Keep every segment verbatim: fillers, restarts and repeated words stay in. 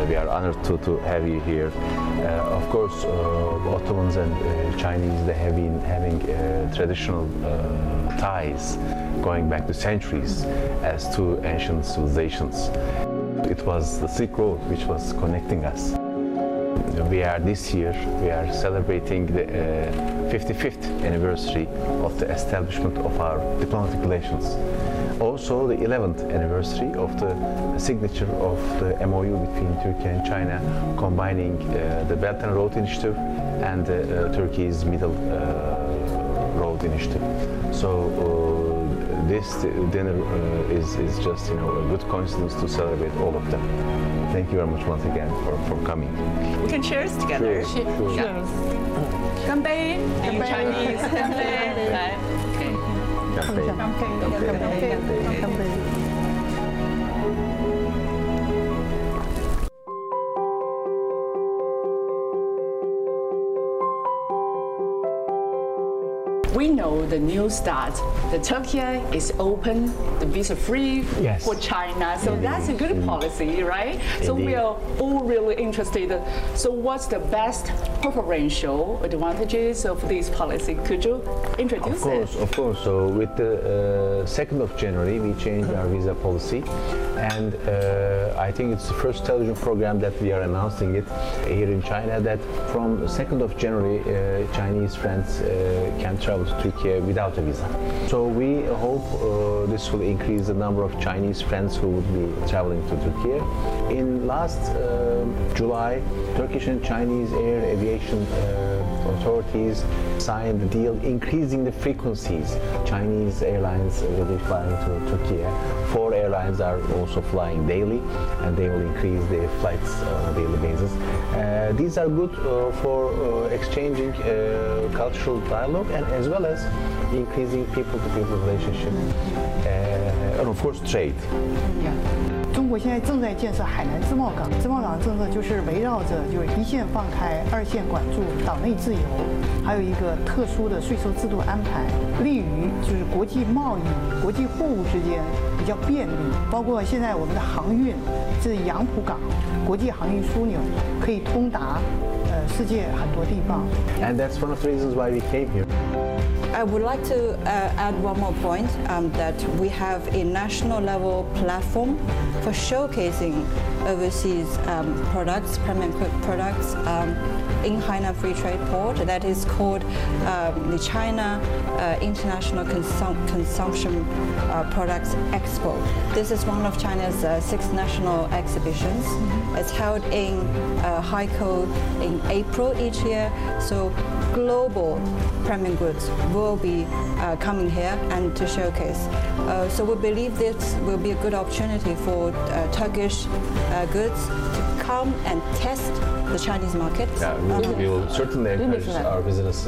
we are honored to, to have you here. Uh, of course, uh, Ottomans and uh, Chinese, they have been having uh, traditional uh, ties going back to centuries as two ancient civilizations. It was the Silk Road which was connecting us. We are this year, we are celebrating the uh, fifty-fifth anniversary of the establishment of our diplomatic relations. Also the eleventh anniversary of the signature of the M O U between Turkey and China, combining uh, the Belt and Road Initiative and uh, uh, Turkey's Middle uh, Road Initiative. So uh, this dinner uh, is, is just, you know, a good coincidence to celebrate all of them. Thank you very much once again for, for coming. We can cheers together. Sure, sure. Cheers. 干杯 in Chinese. 干杯。来。 干杯。 干杯。干杯。干杯。 We know the news that the Turkey is open, the visa-free yes. for China. So Indeed. that's a good Indeed. policy, right? Indeed. So we are all really interested. So what's the best preferential advantages of this policy? Could you introduce it? Of course, it? of course. So with the uh, second of January, we changed our visa policy. And uh, I think it's the first television program that we are announcing it here in China, that from the second of January, uh, Chinese friends uh, can travel to Turkey without a visa. So we hope uh, this will increase the number of Chinese friends who would be traveling to Turkey. In last uh, July, Turkish and Chinese air aviation uh, authorities signed the deal increasing the frequencies. Chinese airlines will be flying to Turkey. Four airlines are also flying daily, and they will increase their flights on a daily basis. Uh, these are good uh, for uh, exchanging uh, cultural dialogue, and as well as increasing people-to-people relationship, uh, and of course trade. Yeah. 中国现在正在建设海南自贸港，自贸港政策就是围绕着就是一线放开，二线管住，岛内自由，还有一个特殊的税收制度安排，利于就是国际贸易、国际货物之间比较便利。包括现在我们的航运，这杨浦港国际航运枢纽可以通达呃世界很多地方。 And that's one of the reasons why we came here. I would like to uh, add one more point, um, that we have a national level platform for showcasing overseas um, products, premium products um, in Hainan Free Trade Port, that is called um, the China uh, International Consum Consumption uh, Products Expo. This is one of China's uh, six national exhibitions. Mm-hmm. It's held in uh, Haikou in April each year. So global premium goods will be uh, coming here and to showcase. Uh, so we believe this will be a good opportunity for uh, Turkish uh, goods to come and test the Chinese market. Yeah, we, um, we will certainly encourage our business uh,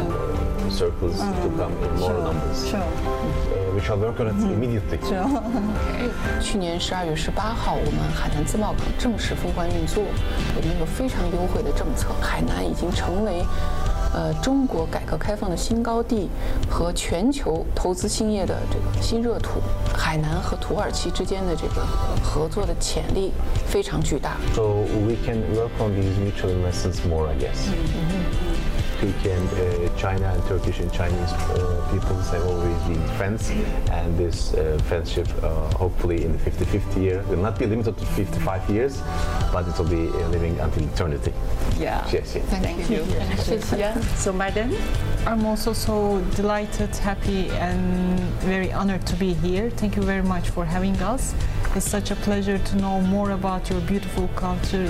uh, circles uh, to come in more sure, numbers. Sure. Uh, we shall work on it mm-hmm. immediately. Sure. 去年十二月十八号，我们海南自贸港正式封关运作，我们有非常优惠的政策，海南已经成为 呃，中国改革开放的新高地和全球投资兴业的这个新热土，海南和土耳其之间的这个合作的潜力非常巨大。 So we can work on these mutual investments more, I guess. Mm-hmm. Turkey and uh, China and Turkish and Chinese uh, peoples have always been friends, and this uh, friendship, uh, hopefully in the fifty-fifth year, will not be limited to fifty-five years, but it will be uh, living until eternity. Yeah. Yes, yes. Thank, Thank you. you. Yeah. So, madam? I'm also so delighted, happy, and very honored to be here. Thank you very much for having us. It's such a pleasure to know more about your beautiful culture.